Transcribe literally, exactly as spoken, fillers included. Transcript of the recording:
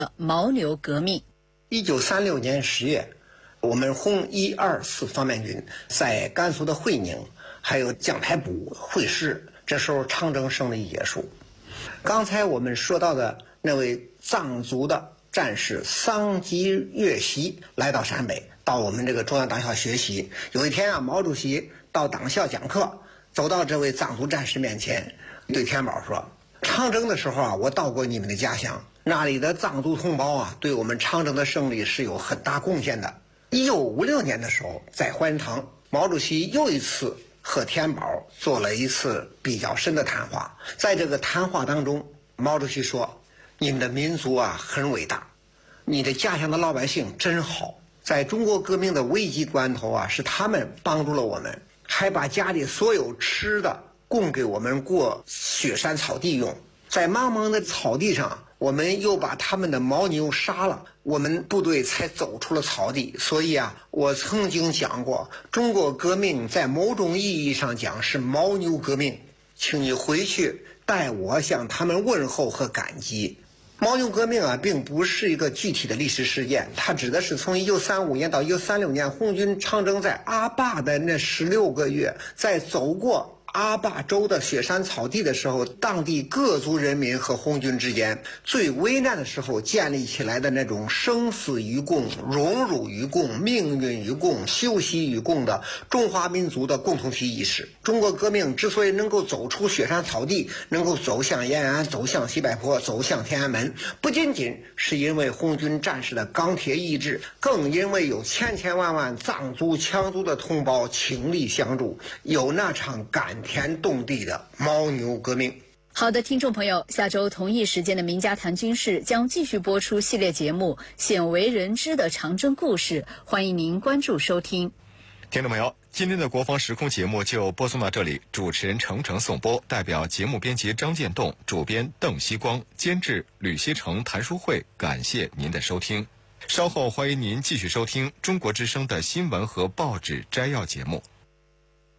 牦牛革命。 一九三六年十月，我们红一二四方面军在甘肃的会宁还有江台堡会师，这时候长征胜利结束。刚才我们说到的那位藏族的战士桑吉岳西来到陕北，到我们这个中央党校学习。有一天啊，毛主席到党校讲课，走到这位藏族战士面前，对天宝说：长征的时候啊，我到过你们的家乡，那里的藏族同胞啊，对我们长征的胜利是有很大贡献的。一九五六年的时候，在怀仁堂，毛主席又一次和天宝做了一次比较深的谈话。在这个谈话当中，毛主席说：你们的民族啊很伟大，你的家乡的老百姓真好，在中国革命的危急关头啊，是他们帮助了我们，还把家里所有吃的供给我们过雪山草地用。在茫茫的草地上，我们又把他们的牦牛杀了，我们部队才走出了草地。所以啊，我曾经讲过，中国革命在某种意义上讲是牦牛革命，请你回去代我向他们问候和感激。牦牛革命啊，并不是一个具体的历史事件，它指的是从一九三五年到一九三六年，红军长征在阿坝的那十六个月，在走过阿坝州的雪山草地的时候，当地各族人民和红军之间最危难的时候建立起来的那种生死与共、荣辱与共、命运与共、休息与共的中华民族的共同体意识。中国革命之所以能够走出雪山草地，能够走向延安、走向西柏坡、走向天安门，不仅仅是因为红军战士的钢铁意志，更因为有千千万万藏族、羌族的同胞倾力相助，有那场感天动地的牦牛革命。 好的，听众朋友，下周同一时间的名家谈军事将继续播出系列节目《鲜为人知的长征故事》，欢迎您关注收听。 听众朋友，今天的国防时空节目就播送到这里，主持人程程颂播，代表节目编辑张建栋、主编邓锡光、监制吕锡成、谭书慧，感谢您的收听。稍后欢迎您继续收听中国之声的新闻和报纸摘要节目。